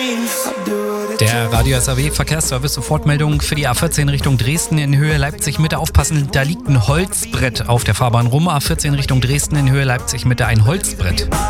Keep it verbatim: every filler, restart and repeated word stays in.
Der Radio S A W Verkehrsservice Sofortmeldung für die A vierzehn Richtung Dresden in Höhe Leipzig Mitte. Aufpassen, da liegt ein Holzbrett auf der Fahrbahn rum. A vierzehn Richtung Dresden in Höhe Leipzig Mitte ein Holzbrett.